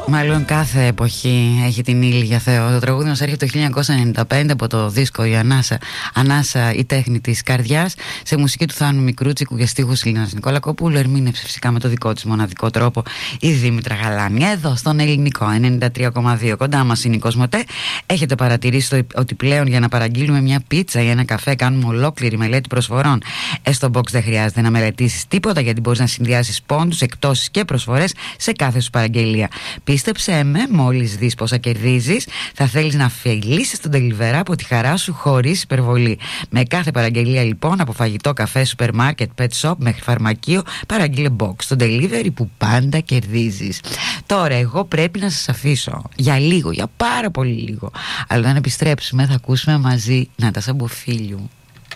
Μάλλον κάθε εποχή έχει την ύλη για Θεό. Το τραγούδι μας έρχεται το 1995 από το δίσκο «Η Ανάσα, η τέχνη της καρδιάς», σε μουσική του Θάνου Μικρούτσικου για στίχους Λίνας Νικολακοπούλου. Ερμήνευσε φυσικά με το δικό της μοναδικό τρόπο η Δήμητρα Γαλάνη. Εδώ στον Ελληνικό 93,2 κοντά μας είναι η Κοσμοτέ. Έχετε παρατηρήσει ότι πλέον για να παραγγείλουμε μια πίτσα ή ένα καφέ κάνουμε ολόκληρη μελέτη προσφορών. Στο box δεν χρειάζεται να μελετήσεις τίποτα, γιατί μπορείς να συνδυάσεις πόντους, εκτόσεις και προσφορές σε κάθε σου παραγγελία. Πίστεψέ με, μόλις δεις πόσα κερδίζεις, θα θέλεις να αφελήσεις τον delivery από τη χαρά σου χωρίς υπερβολή. Με κάθε παραγγελία λοιπόν, από φαγητό, καφέ, σούπερ μάρκετ, pet shop μέχρι φαρμακείο, παραγγείλε box, το delivery που πάντα κερδίζεις. Τώρα εγώ πρέπει να σας αφήσω για λίγο, για πάρα πολύ λίγο, αλλά όταν επιστρέψουμε θα ακούσουμε μαζί Νάτασα Μποφίλιου.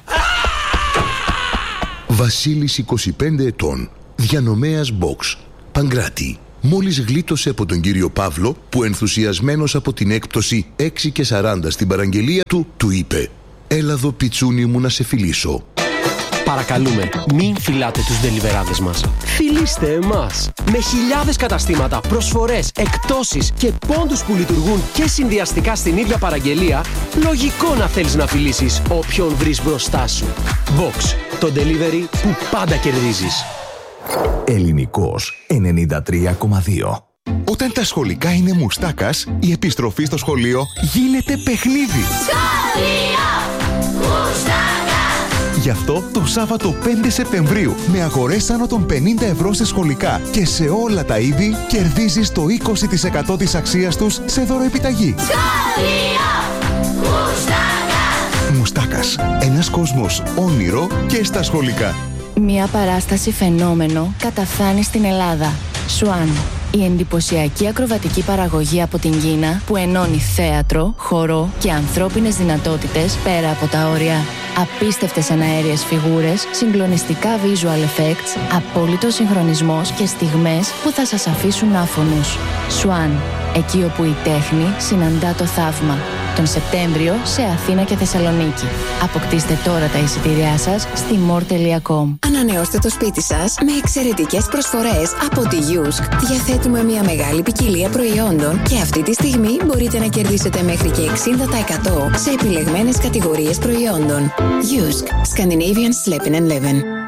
Βασίλης, 25 ετών, διανομέας box, Παγκράτη. Μόλις γλίτωσε από τον κύριο Παύλο, που ενθουσιασμένος από την έκπτωση 6 και 40 στην παραγγελία του είπε: «Έλα εδώ πιτσούνι μου να σε φιλήσω». Παρακαλούμε, μην φυλάτε τους ντελιβεράδες μας. Φιλήστε εμάς. Με χιλιάδες καταστήματα, προσφορές, εκπτώσεις και πόντους που λειτουργούν και συνδυαστικά στην ίδια παραγγελία, λογικό να θέλεις να φιλήσεις όποιον βρεις μπροστά σου. Box, το delivery που πάντα κερδίζεις. Ελληνικός 93,2. Όταν τα σχολικά είναι μουστάκας, η επιστροφή στο σχολείο γίνεται παιχνίδι. Σχολείο μουστάκα. Γι' αυτό το Σάββατο 5 Σεπτεμβρίου, με αγορές άνω των 50 ευρώ σε σχολικά και σε όλα τα είδη, κερδίζεις το 20% της αξίας τους σε δωροεπιταγή. Σχολείο μουστάκα. Μουστάκας, ένας κόσμος όνειρο και στα σχολικά. Μια παράσταση φαινόμενο καταφθάνει στην Ελλάδα. Σουάν. Η εντυπωσιακή ακροβατική παραγωγή από την Κίνα που ενώνει θέατρο, χορό και ανθρώπινες δυνατότητες πέρα από τα όρια. Απίστευτες εναέριες φιγούρες, συγκλονιστικά visual effects, απόλυτος συγχρονισμός και στιγμές που θα σας αφήσουν άφωνους. Σουάν. Εκεί όπου η τέχνη συναντά το θαύμα. Τον Σεπτέμβριο σε Αθήνα και Θεσσαλονίκη. Αποκτήστε τώρα τα εισιτήριά σας στη more.com. Ανανεώστε το σπίτι σας με εξαιρετικές προσφορές από τη Yusk. Διαθέτουμε μια μεγάλη ποικιλία προϊόντων και αυτή τη στιγμή μπορείτε να κερδίσετε μέχρι και 60% σε επιλεγμένες κατηγορίες προϊόντων. Yusk. Scandinavian Sleeping and Living.